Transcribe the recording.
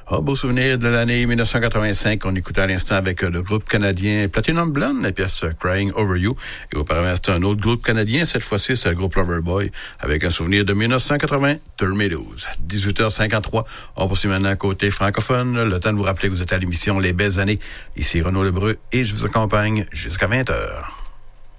Oh, beau souvenir de l'année 1985 qu'on écoutait à l'instant avec le groupe canadien Platinum Blonde, la pièce Crying Over You. Et auparavant, c'était un autre groupe canadien. Cette fois-ci, c'est le groupe Loverboy avec un souvenir de 1980, Tornadoes. 18h53. On poursuit maintenant côté francophone. Le temps de vous rappeler que vous êtes à l'émission Les Belles Années. Ici Renaud Lebreu et je vous accompagne jusqu'à 20h.